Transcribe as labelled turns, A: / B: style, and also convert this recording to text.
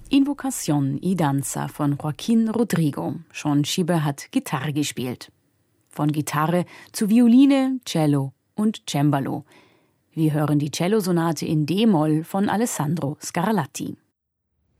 A: Invocación y Danza von Joaquín Rodrigo. Sean Schieber hat Gitarre gespielt. Von Gitarre zu Violine, Cello und Cembalo. Wir hören die Cellosonate in D-Moll von Alessandro Scarlatti.